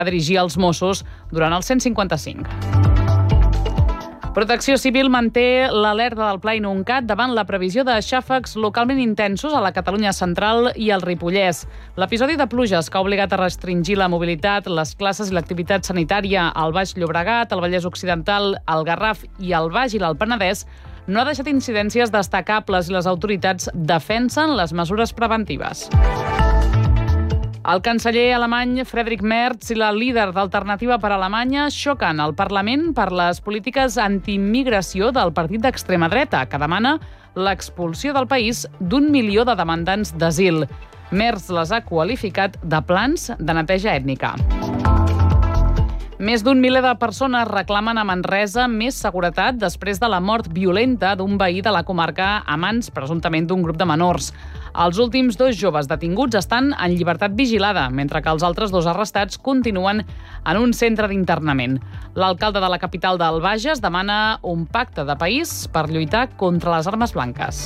a dirigir els Mossos durant el 155. Protecció Civil manté l'alerta del Pla Inuncat davant la previsió de xàfecs localment intensos a la Catalunya central i al Ripollès. L'episodi de pluges que ha obligat a restringir la mobilitat, les classes i l'activitat sanitària al Baix Llobregat, al Vallès Occidental, al Garraf i al Baix i l'Alt Penedès no ha deixat incidències destacables i les autoritats defensen les mesures preventives. El canceller alemany Friedrich Merz i la líder d'Alternativa per Alemanya xoquen al Parlament per les polítiques antiimmigració del partit d'extrema dreta, que demana l'expulsió del país d'1 milió de demandants d'asil. Merz les ha qualificat de plans de neteja ètnica. Més d'1 miler de persones reclamen a Manresa més seguretat després de la mort violenta d'un veí de la comarca a mans, presumptament, d'un grup de menors. Els últims 2 joves detinguts estan en llibertat vigilada, mentre que els altres 2 arrestats continuen en un centre d'internament. L'alcalde de la capital del Bages demana un pacte de país per lluitar contra les armes blanques.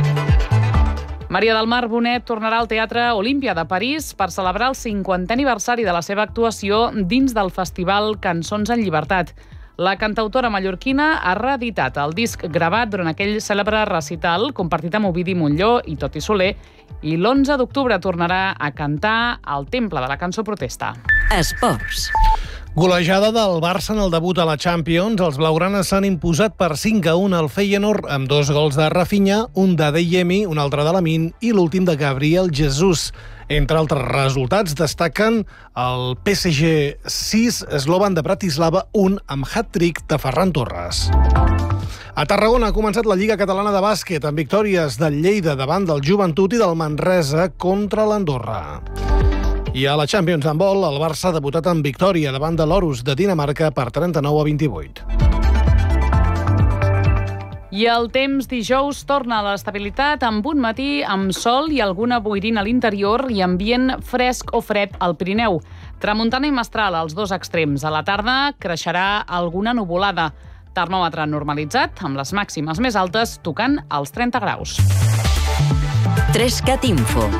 Maria del Mar Bonet tornarà al Teatre Olímpia de París per celebrar el 50è aniversari de la seva actuació dins del festival Cançons en Llibertat. La cantautora mallorquina ha reeditat el disc gravat durant aquell cèlebre recital compartit amb Ovidi Montllor i Toti Soler i l'11 d'octubre tornarà a cantar al Temple de la Cançó Protesta. Esports. Golejada del Barça en el debut a la Champions. Els blaugranes s'han imposat per 5-1 al Feyenoord amb 2 gols de Rafinha, un de Adeyemi, un altre de Lamine i l'últim de Gabriel Jesús. Entre altres resultats destaquen el PSG 6, Slovan de Bratislava 1 amb hat-trick de Ferran Torres. A Tarragona ha començat la Lliga Catalana de Bàsquet amb victòries del Lleida davant del Joventut i del Manresa contra l'Andorra. I a la Champions d'handbol, el Barça ha debutat amb victòria davant de l'Orus de Dinamarca per 39-28. I el temps dijous torna a l'estabilitat amb un matí amb sol i alguna boirina a l'interior i ambient fresc o fred al Pirineu. Tramuntana i mestral als 2 extrems. A la tarda creixerà alguna nuvolada. Termòmetre normalitzat amb les màximes més altes tocant els 30 graus. 3CAT Info.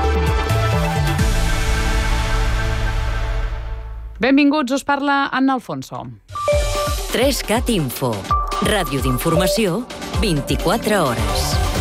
Benvinguts, us parla Anna Alfonso. 3CAT Info. Ràdio d'informació, 24 hores.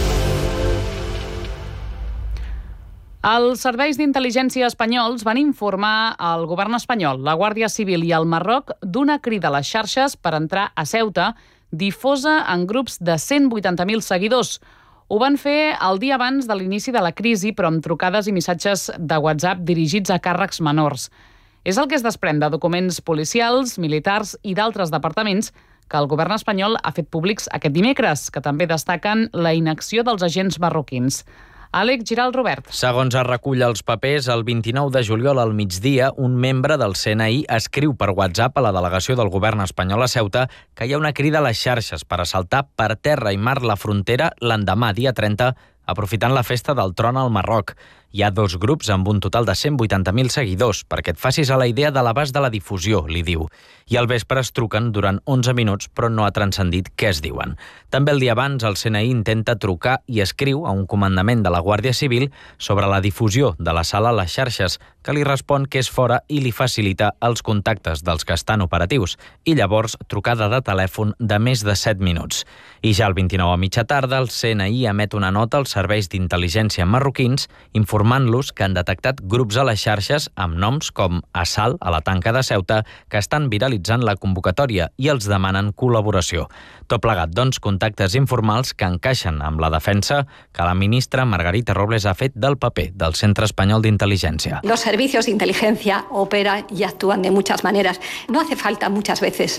Els serveis d'intel·ligència espanyols van informar al govern espanyol, la Guàrdia Civil i el Marroc d'una crida a les xarxes per entrar a Ceuta, difosa en grups de 180.000 seguidors. Ho van fer el dia abans de l'inici de la crisi, però amb trucades i missatges de WhatsApp dirigits a càrrecs menors. És el que es desprèn de documents policials, militars i d'altres departaments que el govern espanyol ha fet públics aquest dimecres, que també destaquen la inacció dels agents marroquins. Àlex Giral Robert. Segons es recull als papers, el 29 de juliol al migdia, un membre del CNI escriu per WhatsApp a la delegació del govern espanyol a Ceuta que hi ha una crida a les xarxes per assaltar per terra i mar la frontera l'endemà, dia 30, aprofitant la festa del tron al Marroc. Hi ha 2 grups amb un total de 180.000 seguidors, perquè et facis a la idea de l'abast de la difusió, li diu. I al vespre es truquen durant 11 minuts, però no ha transcendit què es diuen. També el dia abans, el CNI intenta trucar i escriu a un comandament de la Guàrdia Civil sobre la difusió de la sala a les xarxes, que li respon que és fora i li facilita els contactes dels que estan operatius. I llavors, trucada de telèfon de més de 7 minuts. I ja el 29 a mitja tarda, el CNI emet una nota als serveis d'intel·ligència marroquins informant-los que han detectat grups a les xarxes amb noms com Assalt a la Tanca de Ceuta que estan viralitzant la convocatòria i els demanen col·laboració. Tot plegat, doncs, contactes informals que encaixen amb la defensa que la ministra Margarita Robles ha fet del paper del Centre Espanyol d'Intel·ligència. Los servicios de inteligencia operan y actúan de muchas maneras. No hace falta muchas veces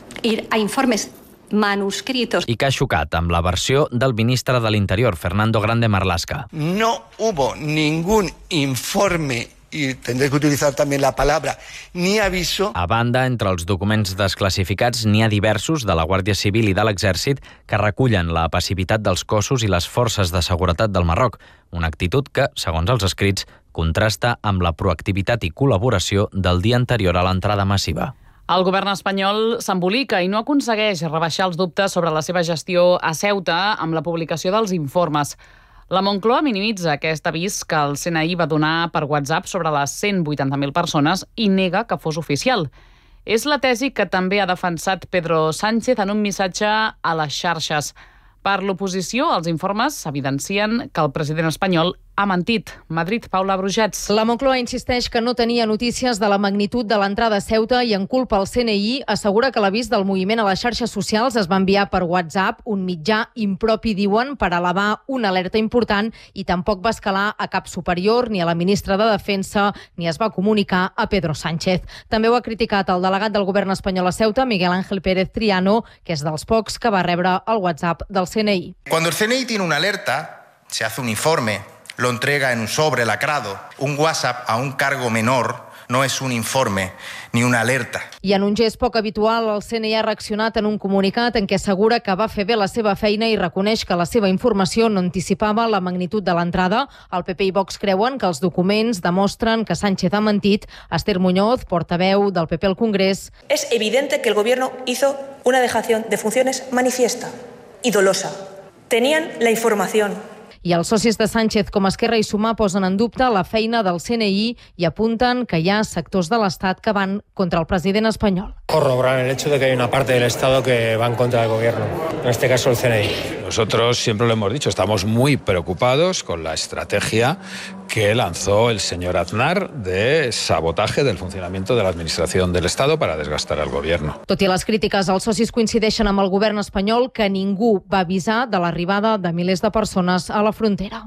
ir a informes manuscritos. I que ha xocat amb la versió del ministre de l'Interior, Fernando Grande Marlaska. No hubo ningún informe, y tendré que utilizar también la palabra, ni aviso. A banda, entre els documents desclassificats n'hi ha diversos de la Guàrdia Civil i de l'Exèrcit que recullen la passivitat dels cossos i les forces de seguretat del Marroc, una actitud que, segons els escrits, contrasta amb la proactivitat i col·laboració del dia anterior a l'entrada massiva. El govern espanyol s'embolica i no aconsegueix rebaixar els dubtes sobre la seva gestió a Ceuta amb la publicació dels informes. La Moncloa minimitza aquest avís que el CNI va donar per WhatsApp sobre les 180.000 persones i nega que fos oficial. És la tesi que també ha defensat Pedro Sánchez en un missatge a les xarxes. Per l'oposició, els informes evidencien que el president espanyol ha mentit. Madrid, Paula Brugets. La Moncloa insisteix que no tenia notícies de la magnitud de l'entrada a Ceuta i en culpa el CNI assegura que l'avís del moviment a les xarxes socials es va enviar per WhatsApp, un mitjà impropi, diuen, per elevar una alerta important i tampoc va escalar a cap superior, ni a la ministra de Defensa, ni es va comunicar a Pedro Sánchez. També ho ha criticat el delegat del govern espanyol a Ceuta, Miguel Ángel Pérez Triano, que és dels pocs que va rebre el WhatsApp del CNI. Cuando el CNI tiene una alerta, se hace un informe, lo entrega en un sobre lacrado. Un WhatsApp a un cargo menor no es un informe ni una alerta. I en un gest poc habitual, el CNI ha reaccionat en un comunicat en què assegura que va fer bé la seva feina i reconeix que la seva informació no anticipava la magnitud de l'entrada. El PP i Vox creuen que els documents demostren que Sánchez ha mentit. Esther Muñoz, portaveu del PP al Congrés. Es evidente que el gobierno hizo una dejación de funciones manifiesta y dolosa. Tenían la información. I els socis de Sánchez com Esquerra i Sumar posen en dubte la feina del CNI i apunten que hi ha sectors de l'Estat que van contra el president espanyol. Corroborar el hecho de que hay una parte del Estado que va en contra del gobierno, en este caso el CNI. Nosotros siempre lo hemos dicho, estamos muy preocupados con la estrategia que lanzó el señor Aznar de sabotaje del funcionamiento de la Administración del Estado para desgastar al gobierno. Tot i les crítiques, els socis coincideixen amb el govern espanyol que ningú va avisar de l'arribada de milers de persones a la frontera.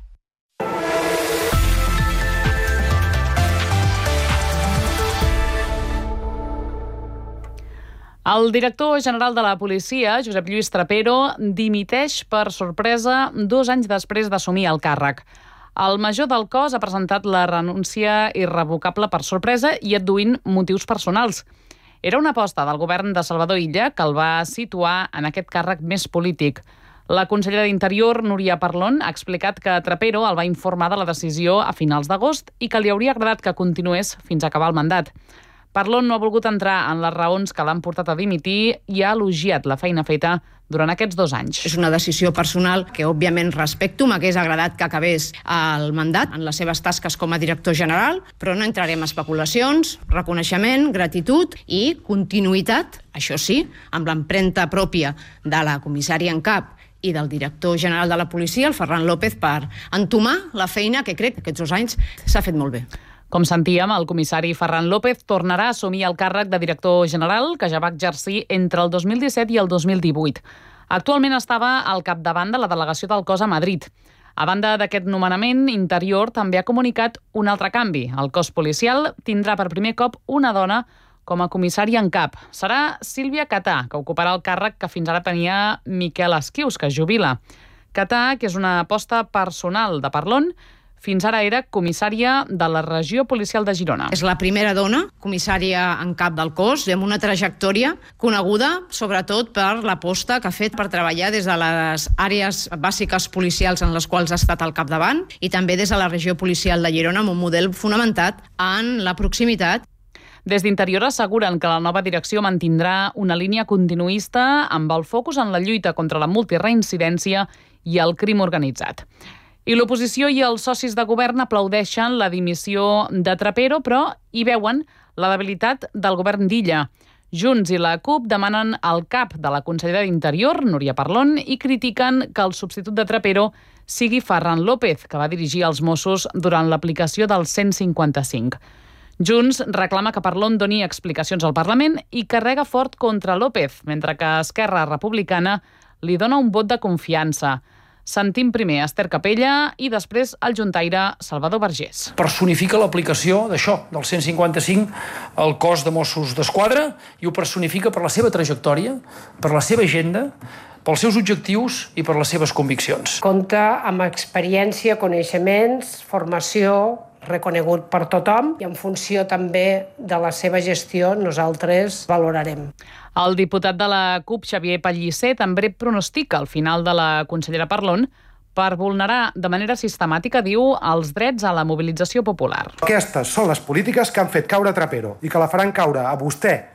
El director general de la policia, Josep Lluís Trapero, dimiteix per sorpresa 2 anys després d'assumir el càrrec. El major del cos ha presentat la renúncia irrevocable per sorpresa i adduint motius personals. Era una aposta del govern de Salvador Illa que el va situar en aquest càrrec més polític. La consellera d'Interior, Núria Parlon, ha explicat que Trapero el va informar de la decisió a finals d'agost i que li hauria agradat que continués fins a acabar el mandat. Parlon no ha volgut entrar en les raons que l'han portat a dimitir i ha elogiat la feina feta durant aquests 2 anys. És una decisió personal que, òbviament, respecto. M'hagués agradat que acabés el mandat en les seves tasques com a director general, però no entrarem en especulacions, reconeixement, gratitud i continuïtat, això sí, amb l'empremta pròpia de la comissària en cap i del director general de la policia, el Ferran López, per entomar la feina que crec que aquests 2 anys s'ha fet molt bé. Com sentíem, el comissari Ferran López tornarà a assumir el càrrec de director general que ja va exercir entre el 2017 i el 2018. Actualment estava al capdavant de la delegació del cos a Madrid. A banda d'aquest nomenament, Interior també ha comunicat un altre canvi. El cos policial tindrà per primer cop una dona com a comissària en cap. Serà Sílvia Catà, que ocuparà el càrrec que fins ara tenia Miquel Esquius, que es jubila. Catà, que és una aposta personal de Parlon, fins ara era comissària de la regió policial de Girona. És la primera dona comissària en cap del cos i amb una trajectòria coneguda sobretot per l'aposta que ha fet per treballar des de les àrees bàsiques policials en les quals ha estat al capdavant i també des de la regió policial de Girona amb un model fonamentat en la proximitat. Des d'Interior asseguren que la nova direcció mantindrà una línia continuista amb el focus en la lluita contra la multireincidència i el crim organitzat. I l'oposició i els socis de govern aplaudeixen la dimissió de Trapero, però hi veuen la debilitat del govern d'Illa. Junts i la CUP demanen el cap de la consellera d'Interior, Núria Parlon, i critiquen que el substitut de Trapero sigui Ferran López, que va dirigir els Mossos durant l'aplicació del 155. Junts reclama que Parlon doni explicacions al Parlament i carrega fort contra López, mentre que Esquerra Republicana li dona un vot de confiança. Sentim primer Esther Capella i després el juntaire Salvador Vergés. Personifica l'aplicació d'això, del 155, al cos de Mossos d'Esquadra i ho personifica per la seva trajectòria, per la seva agenda, pels seus objectius i per les seves conviccions. Compta amb experiència, coneixements, formació reconegut per tothom i en funció també de la seva gestió nosaltres valorarem. El diputat de la CUP, Xavier Pellicer, també pronostica el final de la consellera Parlon per vulnerar de manera sistemàtica, diu, els drets a la mobilització popular. Aquestes són les polítiques que han fet caure Trapero i que la faran caure a vostè,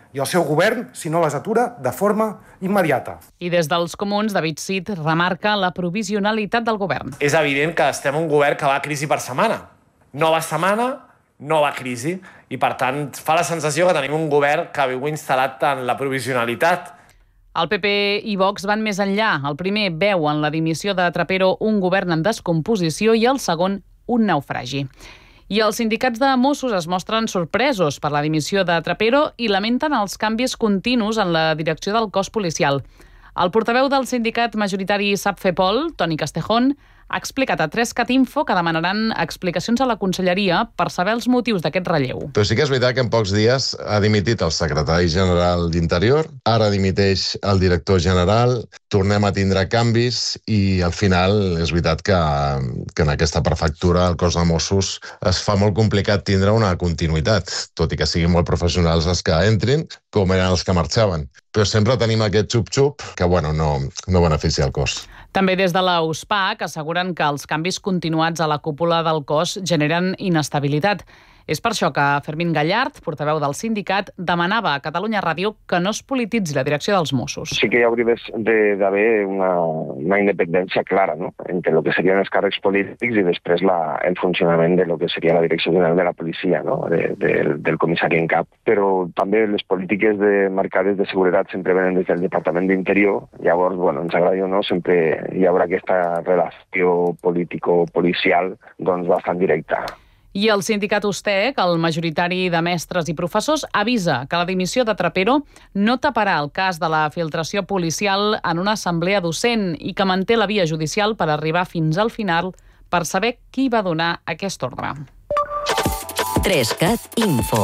i el seu govern si no les atura de forma immediata. I des dels comuns, David Cid remarca la provisionalitat del govern. És evident que estem en un govern que va crisi per setmana. Nova setmana, nova crisi, i per tant fa la sensació que tenim un govern que viu instal·lat en la provisionalitat. El PP i Vox van més enllà. El primer veu en la dimissió de Trapero un govern en descomposició i el segon un naufragi. I els sindicats de Mossos es mostren sorpresos per la dimissió de Trapero i lamenten els canvis continus en la direcció del cos policial. El portaveu del sindicat majoritari SAPFEPOL, Toni Castejón, ha explicat a 3cat Info que demanaran explicacions a la Conselleria per saber els motius d'aquest relleu. Però sí que és veritat que en pocs dies ha dimitit el secretari general d'Interior, ara dimiteix el director general, tornem a tindre canvis i al final és veritat que en aquesta prefectura el cos de Mossos es fa molt complicat tindre una continuïtat, tot i que siguin molt professionals els que entrin, com eren els que marxaven. Però sempre tenim aquest xup-xup que no beneficia el cos. També des de la USPAC asseguren que els canvis continuats a la cúpula del cos generen inestabilitat. És per això que Fermín Gallard, portaveu del sindicat, demanava a Catalunya Ràdio que no es polititzi la direcció dels Mossos. Sí que hi hauria d'haver una independència clara, no?, entre el que serien els càrrecs polítics i després el funcionament de lo que seria la direcció general de la policia, no?, del comissari en cap. Però també les polítiques marcades de seguretat sempre venen des del Departament d'Interior. Llavors, ens agradi o no, sempre hi haurà aquesta relació político-policial bastant directa. I el sindicat USTEC, el majoritari de mestres i professors, avisa que la dimissió de Trapero no taparà el cas de la filtració policial en una assemblea docent i que manté la via judicial per arribar fins al final per saber qui va donar aquest ordre. 3cat Info.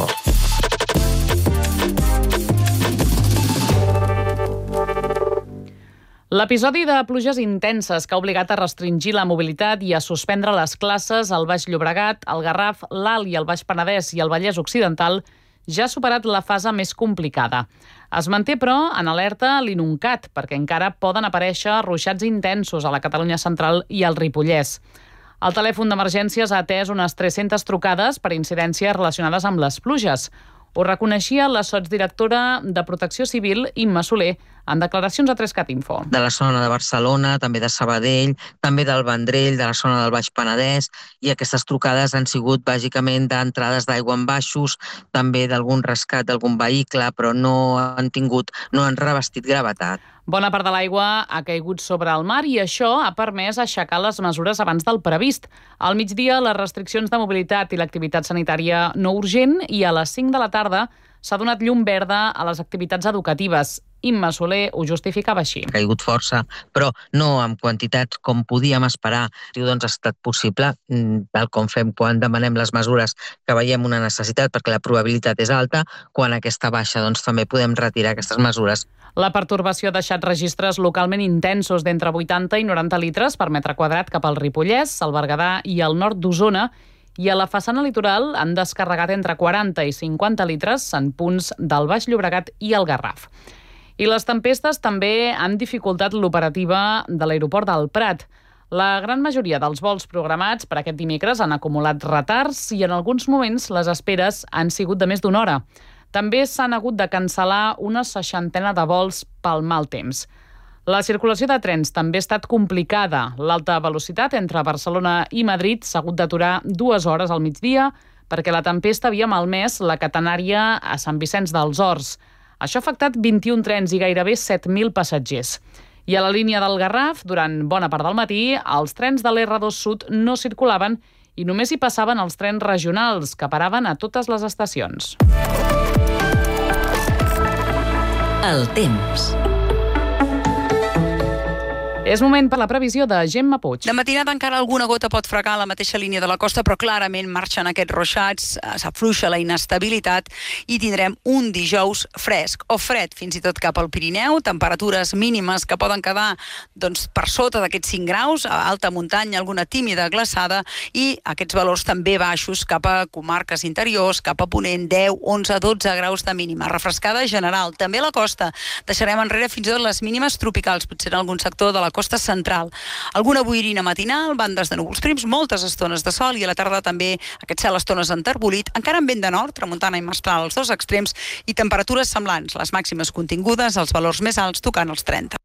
L'episodi de pluges intenses que ha obligat a restringir la mobilitat i a suspendre les classes al Baix Llobregat, al Garraf, l'Alt i el Baix Penedès i el Vallès Occidental ja ha superat la fase més complicada. Es manté, però, en alerta l'Inuncat, perquè encara poden aparèixer ruixats intensos a la Catalunya central i al Ripollès. El telèfon d'emergències ha atès unes 300 trucades per incidències relacionades amb les pluges. Ho reconeixia la sotsdirectora de Protecció Civil, Imma Soler, en declaracions a 3cat Info. De la zona de Barcelona, també de Sabadell, també del Vendrell, de la zona del Baix Penedès, i aquestes trucades han sigut bàsicament d'entrades d'aigua en baixos, també d'algun rescat d'algun vehicle, però no han revestit gravetat. Bona part de l'aigua ha caigut sobre el mar i això ha permès aixecar les mesures abans del previst. Al migdia, les restriccions de mobilitat i l'activitat sanitària no urgent i a les 5 de la tarda s'ha donat llum verda a les activitats educatives. Imma Soler ho justificava així. Ha caigut força, però no amb quantitats com podíem esperar. Ha estat possible, tal com fem quan demanem les mesures que veiem una necessitat perquè la probabilitat és alta, quan aquesta baixa també podem retirar aquestes mesures. La pertorbació ha deixat registres localment intensos d'entre 80 i 90 litres per metre quadrat cap al Ripollès, el Berguedà i el nord d'Osona, i a la façana litoral han descarregat entre 40 i 50 litres en punts del Baix Llobregat i el Garraf. I les tempestes també han dificultat l'operativa de l'aeroport del Prat. La gran majoria dels vols programats per aquest dimecres han acumulat retards i en alguns moments les esperes han sigut de més d'una hora. També s'han hagut de cancel·lar una 60 de vols pel mal temps. La circulació de trens també ha estat complicada. L'alta velocitat entre Barcelona i Madrid s'ha hagut d'aturar 2 hores al migdia perquè la tempesta havia malmès la catenària a Sant Vicenç dels Horts. Això ha afectat 21 trens i gairebé 7.000 passatgers. I a la línia del Garraf, durant bona part del matí, els trens de l'R2 Sud no circulaven i només hi passaven els trens regionals, que paraven a totes les estacions. El temps. És moment per la previsió de Gemma Puig. De matinada encara alguna gota pot fregar a la mateixa línia de la costa, però clarament marxen aquests ruixats, s'afluixa la inestabilitat i tindrem un dijous fresc o fred, fins i tot cap al Pirineu, temperatures mínimes que poden quedar per sota d'aquests 5 graus, a alta muntanya alguna tímida glaçada i aquests valors també baixos cap a comarques interiors, cap a Ponent, 10, 11, 12 graus de mínima. Refrescada general, també a la costa. Deixarem enrere fins i tot les mínimes tropicals, potser en algun sector de la costa central. Alguna boirina matinal, bandes de núvols prims, moltes estones de sol i a la tarda també aquest cel estones enterbolit, encara amb vent de nord, tramuntana i mestral als dos extrems i temperatures semblants, les màximes contingudes, els valors més alts tocant els 30.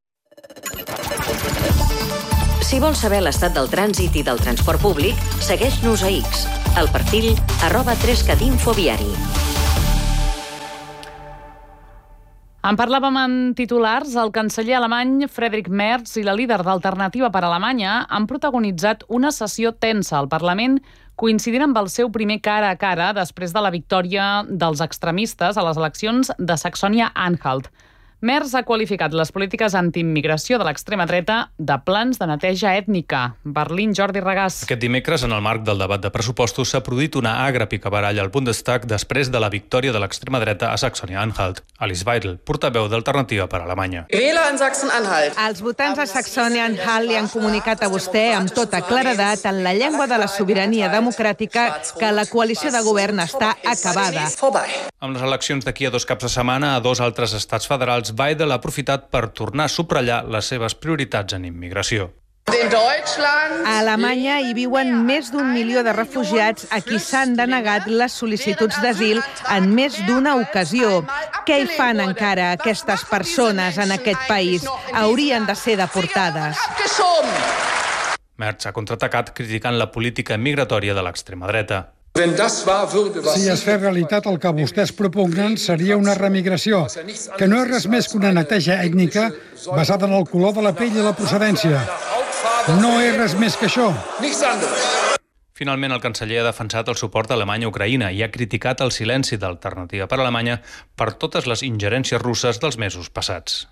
Si vols saber l'estat del trànsit i del transport públic, segueix-nos a X, al perfil @3catinfoviari. En parlàvem en titulars. El canceller alemany Friedrich Merz i la líder d'Alternativa per Alemanya han protagonitzat una sessió tensa al Parlament coincidint amb el seu primer cara a cara després de la victòria dels extremistes a les eleccions de Saxònia-Anhalt. Merz ha qualificat les polítiques antiimmigració de l'extrema dreta de plans de neteja ètnica. Berlín, Jordi Regàs. Aquest dimecres, en el marc del debat de pressupostos, s'ha produït una agra picabaralla al Bundestag després de la victòria de l'extrema dreta a Saxònia-Anhalt. Alice Weidel, portaveu d'Alternativa per Alemanya. Els votants a Saxònia-Anhalt li han comunicat a vostè amb tota claredat en la llengua de la sobirania democràtica que la coalició de govern està acabada. Amb les eleccions d'aquí a 2 caps de setmana a 2 altres estats federals, Weidel ha aprofitat per tornar a subratllar les seves prioritats en immigració. A Alemanya hi viuen més d'1 milió de refugiats a qui s'han denegat les sol·licituds d'asil en més d'una ocasió. Què hi fan encara aquestes persones en aquest país? Haurien de ser deportades. Merz ha contraatacat criticant la política migratòria de l'extrema dreta. Si es fes realitat el que vostès propugnen, seria una remigració, que no és res més que una neteja ètnica basada en el color de la pell i la procedència. No és res més que això. Finalment, el canceller ha defensat el suport alemany a Ucraïna i ha criticat el silenci d'Alternativa per Alemanya per totes les ingerències russes dels mesos passats.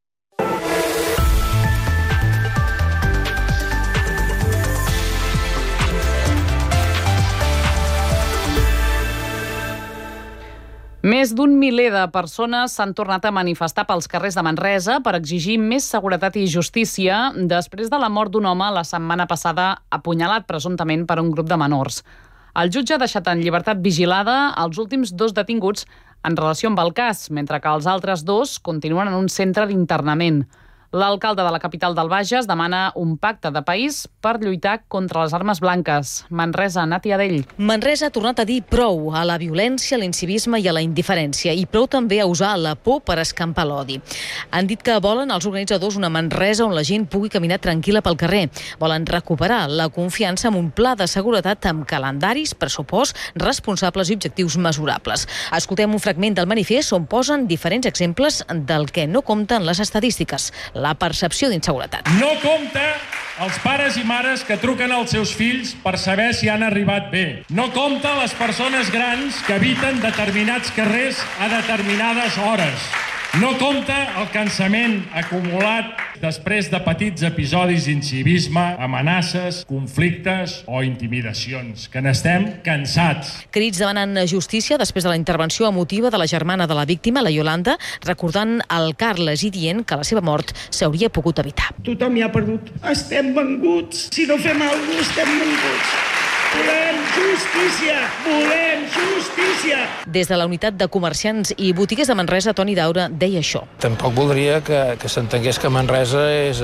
Més d'1 miler de persones s'han tornat a manifestar pels carrers de Manresa per exigir més seguretat i justícia després de la mort d'un home la setmana passada apunyalat presumptament per un grup de menors. El jutge ha deixat en llibertat vigilada els últims 2 detinguts en relació amb el cas, mentre que els altres 2 continuen en un centre d'internament. L'alcalde de la capital del Bages demana un pacte de país per lluitar contra les armes blanques. Manresa, Nati Adell. Manresa ha tornat a dir prou a la violència, a l'incivisme i a la indiferència, i prou també a usar la por per escampar l'odi. Han dit que volen els organitzadors una Manresa on la gent pugui caminar tranquil·la pel carrer. Volen recuperar la confiança amb un pla de seguretat amb calendaris, pressupost, responsables i objectius mesurables. Escoltem un fragment del manifest on posen diferents exemples del que no compten les estadístiques. La percepció d'inseguretat. No compta els pares i mares que truquen als seus fills per saber si han arribat bé. No compta les persones grans que habiten determinats carrers a determinades hores. No compta el cansament acumulat després de petits episodis d'incivisme, amenaces, conflictes o intimidacions, que n'estem cansats. Crits demanant justícia després de la intervenció emotiva de la germana de la víctima, la Yolanda, recordant el Carles i dient que la seva mort s'hauria pogut evitar. Tothom hi ha perdut. Estem venguts. Si no fem alguna cosa, estem venguts. Volem justícia! Volem justícia! Des de la unitat de comerciants i botiguers de Manresa, Toni Daura deia això. Tampoc voldria que s'entengués que Manresa és,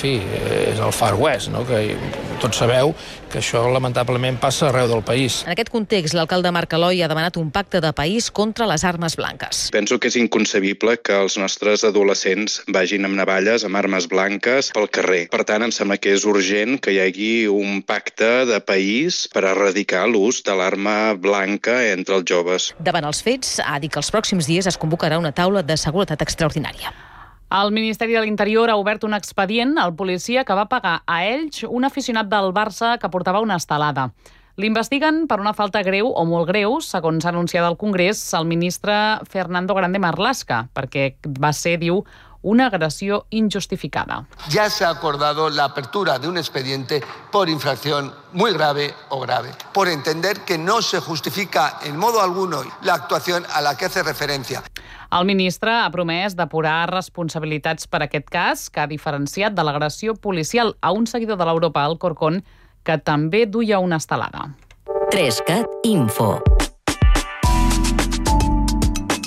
és el Far West, no? Que tots sabeu que això lamentablement passa arreu del país. En aquest context, l'alcalde Marc Eloi ha demanat un pacte de país contra les armes blanques. Penso que és inconcebible que els nostres adolescents vagin amb navalles, amb armes blanques pel carrer. Per tant, em sembla que és urgent que hi hagi un pacte de país per erradicar l'ús de l'arma blanca entre els joves. Davant els fets, ha dit que els pròxims dies es convocarà una taula de seguretat extraordinària. El Ministeri de l'Interior ha obert un expedient al policia que va pagar a Elx un aficionat del Barça que portava una estelada. L'investiguen per una falta greu o molt greu, segons ha anunciat al Congrés el ministre Fernando Grande Marlaska, perquè va ser, diu, una agresión injustificada. Ya se ha acordado la apertura de un expediente por infracción muy grave o grave, por entender que no se justifica en modo alguno la actuación a la que hace referencia. El ministre ha promès depurar responsabilitats per aquest cas, que ha diferenciat de l'agressió policial a un seguidor de l'Europa, Alcorcón, que també duia una estelada. 3CAT Info.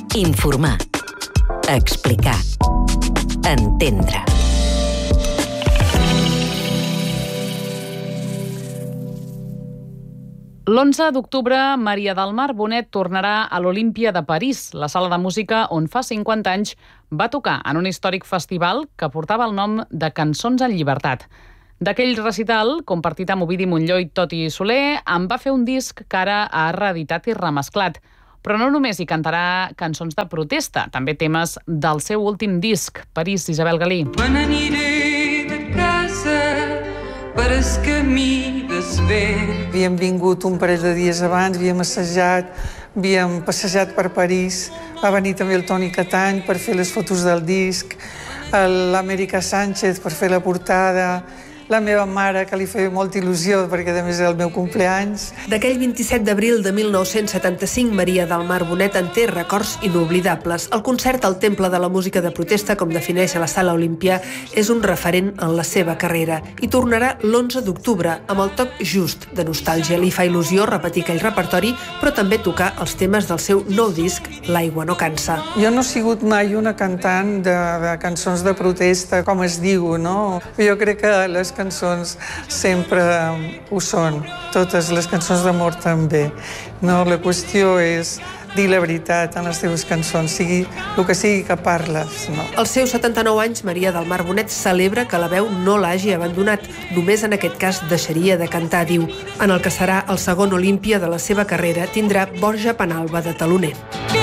Informar. Explicar. Entendre. L'11 d'octubre, Maria del Mar Bonet tornarà a l'Olímpia de París, la sala de música on fa 50 anys va tocar en un històric festival que portava el nom de Cançons en Llibertat. D'aquell recital, compartit amb Ovidi Montllor i Toti Soler, en va fer un disc que ara ha reeditat i remesclat. Però no només hi cantarà cançons de protesta, també temes del seu últim disc, París, Isabel Galí. Me n'aniré de casa per el camí d'esvent. Havíem vingut un parell de dies abans, havíem assajat, havíem passejat per París, va venir també el Toni Catany per fer les fotos del disc, l'Amèrica Sánchez per fer la portada, la meva mare, que li feia molta il·lusió, perquè a més era el meu cumpleaños. D'aquell 27 d'abril de 1975, Maria del Mar Bonet en té records inoblidables. El concert al Temple de la Música de Protesta, com defineix a la Sala Olímpia, és un referent en la seva carrera i tornarà l'11 d'octubre amb el toc just de nostàlgia. Li fa il·lusió repetir aquell repertori, però també tocar els temes del seu nou disc, L'aigua no cansa. Jo no he sigut mai una cantant de cançons de protesta, com es diu, no? Jo crec que les cançons sempre ho són. Totes les cançons d'amor també. No, la qüestió és dir la veritat en les teves cançons, sigui el que sigui que parles. No? Als seus 79 anys, Maria del Mar Bonet celebra que la veu no l'hagi abandonat. Només en aquest cas deixaria de cantar, diu. En el que serà el segon Olímpia de la seva carrera, tindrà Borja Penalba de teloner.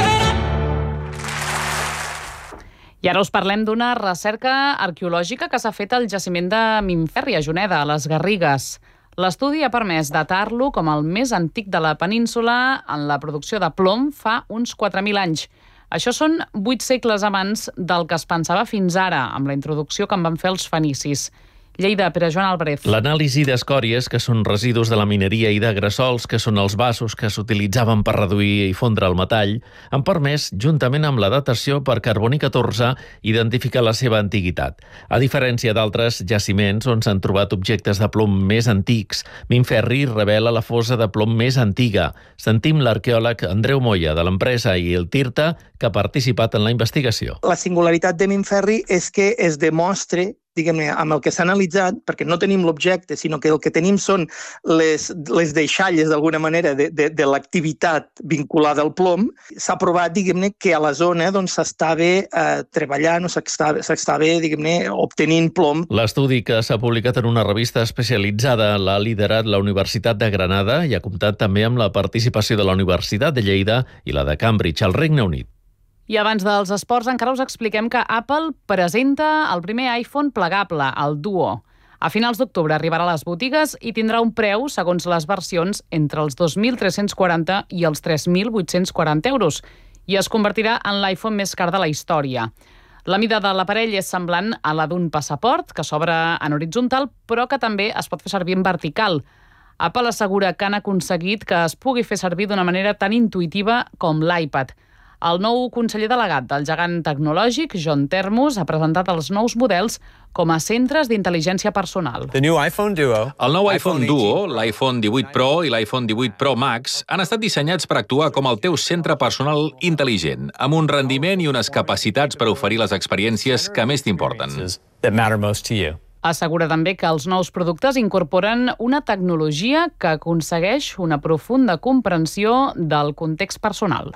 I ara us parlem d'una recerca arqueològica que s'ha fet al jaciment de Minferri, a Juneda, a les Garrigues. L'estudi ha permès datar-lo com el més antic de la península en la producció de plom fa uns 4.000 anys. Això són 8 segles abans del que es pensava fins ara, amb la introducció que en van fer els fenicis. Lleida, Pere Joan Alvarez. L'anàlisi d'escòries, que són residus de la mineria, i de gressols, que són els vasos que s'utilitzaven per reduir i fondre el metall, han permès, juntament amb la datació per carboni 14, identificar la seva antiguitat. A diferència d'altres jaciments on s'han trobat objectes de plom més antics, Minferri revela la fosa de plom més antiga. Sentim l'arqueòleg Andreu Moya, de l'empresa i el TIRTA, que ha participat en la investigació. La singularitat de Minferri és que es demostra, diguem-ne, amb el que s'ha analitzat, perquè no tenim l'objecte, sinó que el que tenim són les deixalles, d'alguna manera, de l'activitat vinculada al plom. S'ha provat, diguem-ne, que a la zona s'estava treballant o s'estava, diguem-ne, obtenint plom. L'estudi, que s'ha publicat en una revista especialitzada, l'ha liderat la Universitat de Granada i ha comptat també amb la participació de la Universitat de Lleida i la de Cambridge, al Regne Unit. I abans dels esports encara us expliquem que Apple presenta el primer iPhone plegable, el Duo. A finals d'octubre arribarà a les botigues i tindrà un preu, segons les versions, entre els 2.340 i els 3.840 euros i es convertirà en l'iPhone més car de la història. La mida de l'aparell és semblant a la d'un passaport, que s'obre en horitzontal, però que també es pot fer servir en vertical. Apple assegura que han aconseguit que es pugui fer servir d'una manera tan intuïtiva com l'iPad. El nou conseller delegat del gegant tecnològic, John Termus, ha presentat els nous models com a centres d'intel·ligència personal. El nou iPhone Duo, l'iPhone 18 Pro i l'iPhone 18 Pro Max han estat dissenyats per actuar com el teu centre personal intel·ligent, amb un rendiment i unes capacitats per oferir les experiències que més t'importen. Assegura també que els nous productes incorporen una tecnologia que aconsegueix una profunda comprensió del context personal.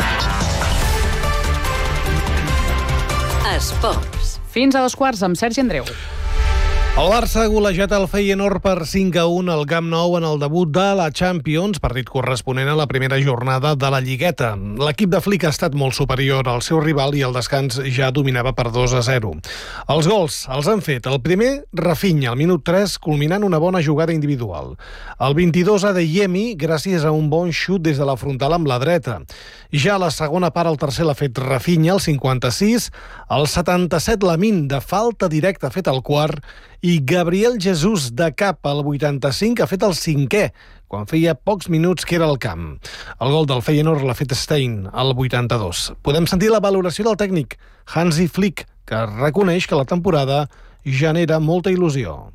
Esports. Fins a 2:15 amb Sergi Andreu. El Barça ha golejat el Feyenoord per 5-1 al Camp Nou en el debut de la Champions, partit corresponent a la primera jornada de la Lligueta. L'equip de Flick ha estat molt superior al seu rival i el descans ja dominava per 2-0. Els gols els han fet el primer, Rafinha, al minut 3, culminant una bona jugada individual. El 22, Adeyemi, gràcies a un bon xut des de la frontal amb la dreta. Ja a la segona part, el tercer l'ha fet Rafinha, al 56, el 77, Lamine, de falta directa, ha fet el quart, i Gabriel Jesús, de cap, al 85, ha fet el 5è, quan feia pocs minuts que era al camp. El gol del Feyenoord l'ha fet Stein, al 82. Podem sentir la valoració del tècnic, Hansi Flick, que reconeix que la temporada genera molta il·lusió.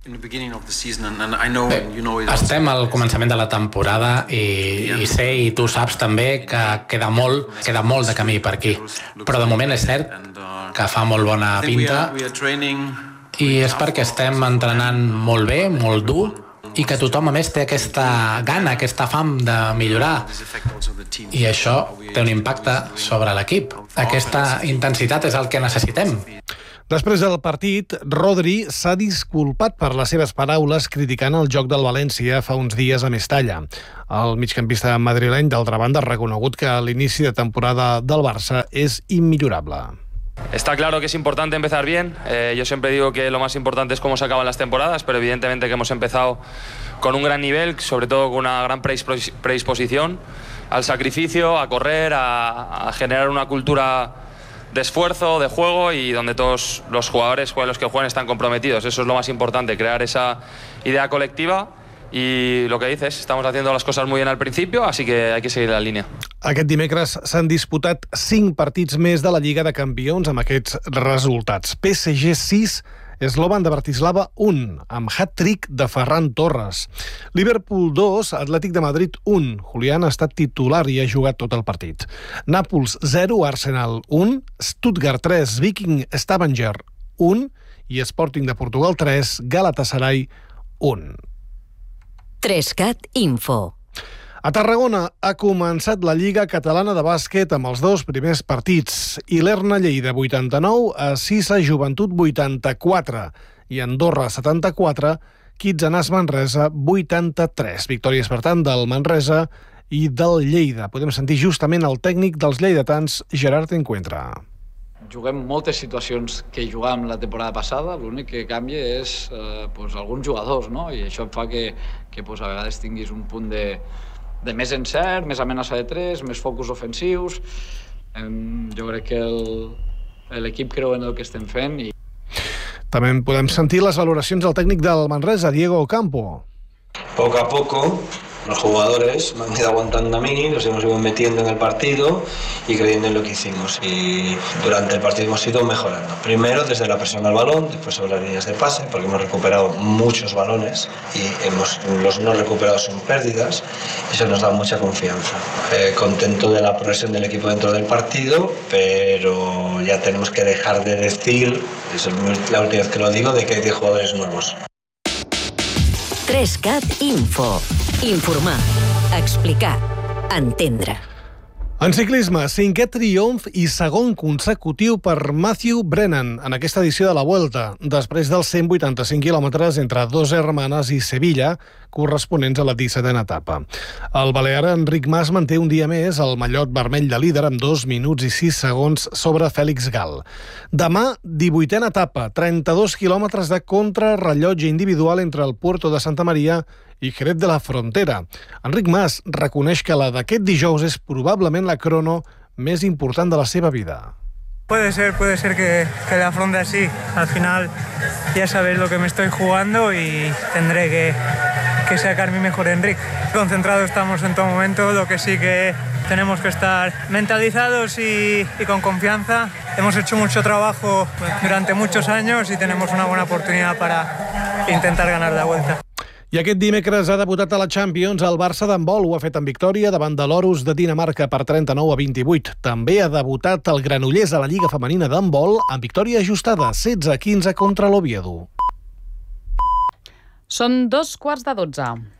Estem al començament de la temporada i sé, i tu saps també, que queda molt de camí per aquí. Però de moment és cert que fa molt bona pinta i és perquè estem entrenant molt bé, molt dur, i que tothom a més té aquesta gana, aquesta fam de millorar, i això té un impacte sobre l'equip. Aquesta intensitat és el que necessitem. Després del partit, Rodri s'ha disculpat per les seves paraules criticant el joc del València fa uns dies a Mestalla. El migcampista madrileny, d'altra banda, ha reconegut que l'inici de temporada del Barça és immillorable. Está claro que es importante empezar bien. Yo siempre digo que lo más importante es cómo se acaban las temporadas, pero evidentemente que hemos empezado con un gran nivel, sobre todo con una gran predisposición al sacrificio, a correr, a generar una cultura de esfuerzo, de juego, y donde todos los jugadores, los que juegan, están comprometidos. Eso es lo más importante, crear esa idea colectiva. Y lo que dices, estamos haciendo las cosas muy bien al principio, así que hay que seguir la línia. Aquest dimecres s'han disputat 5 partits més de la Lliga de Campions amb aquests resultats. PSG 6, Slovan de Bratislava 1, amb hat-trick de Ferran Torres. Liverpool 2, Atlètic de Madrid 1. Julián ha estat titular i ha jugat tot el partit. Nàpols 0, Arsenal 1. Stuttgart 3, Viking Stavanger 1. I Sporting de Portugal 3, Galatasaray 1. 3CAT Info. A Tarragona ha començat la Lliga Catalana de Bàsquet amb els 2 primers partits. Ilerna Lleida 89, a Sisa Joventut 84 i Andorra 74, Kitsanàs Manresa 83. Victòries, per tant, del Manresa i del Lleida. Podem sentir justament el tècnic dels lleidatans, Gerard Encuentra. Juguem moltes situacions que jugàvem la temporada passada, l'únic que canvia és alguns jugadors, no? I això fa que a vegades tinguis un punt de més encert, més amenaça de 3, més focus ofensius. Jo crec que l'equip creu en el que estem fent. També podem sentir les valoracions del tècnic del Manresa, Diego Ocampo. Poco a poco los jugadores me han ido aguantando a mí, los hemos ido metiendo en el partido y creyendo en lo que hicimos. Y durante el partido hemos ido mejorando. Primero desde la presión al balón, después sobre las líneas de pase, porque hemos recuperado muchos balones y los no recuperados son pérdidas. Eso nos da mucha confianza. Contento de la progresión del equipo dentro del partido, pero ya tenemos que dejar de decir, eso es la última vez que lo digo, de que hay 10 jugadores nuevos. 3CAT Info. Informar, explicar, entendre. En ciclisme, 5è triomf i 2è consecutiu per Matthew Brennan en aquesta edició de la Vuelta, després dels 185 quilòmetres entre Dos Hermanas i Sevilla, corresponents a la 17a etapa. El balear Enric Mas manté un dia més el mallot vermell de líder amb 2 minuts i 6 segons sobre Fèlix Gal. Demà, 18a etapa, 32 quilòmetres de contrarrellotge individual entre el Puerto de Santa Maria i Jerez de la Frontera. Enric Mas reconeix que la d'aquest dijous és probablement la crono més important de la seva vida. Puede ser que la afronte así. Al final ya sabéis lo que me estoy jugando y tendré que sacar mi mejor Enric. Concentrados estamos en todo momento, lo que sí que tenemos que estar mentalizados y con confianza. Hemos hecho mucho trabajo durante muchos años y tenemos una buena oportunidad para intentar ganar la Vuelta. I aquest dimecres ha debutat a la Champions el Barça d'handbol. Ho ha fet en victòria davant de l'Orus de Dinamarca per 39-28. També ha debutat el Granollers a la Lliga Femenina d'handbol amb victòria ajustada, 16-15 contra l'Oviedo. Són 2:15.